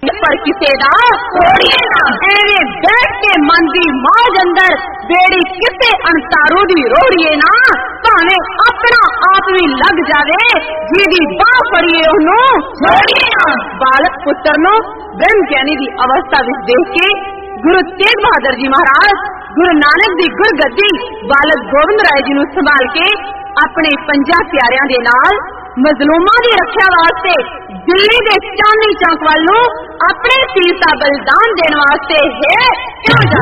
पर किसे दा छोड़िए ना एवे बैठ के मन दी मौज अंदर बेड़ी किसे अणतारू दी रोड़िए ना भावे अपना आप भी लग जावे जी बाह फड़िए ओनू छोड़िए ना। बालक पुत्र नो ब्रह्म ज्ञानी दी अवस्था विच देख के गुरु तेग बहादुर जी महाराज गुरु नानक दी गुरगद्दी बालक गोविंद राय जी नू संभाल के अपने 5 प्यारियां दे नाल मजलूमां दी रक्षा वास्ते दिल्ली दे चांदनी चौक वाल नू अपने सीर दा बलिदान देने वास्ते है क्यों जा